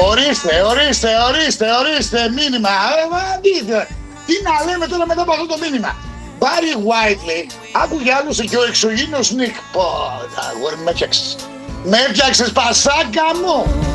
Ορίστε, μήνυμα. Τι να λέμε τώρα μετά από αυτό το μήνυμα. Barry Whiteley, άκουγε άλλωστε και ο εξωγήινος Νικ. Πω, αγόρι, με έφτιαξες πασάκα μου.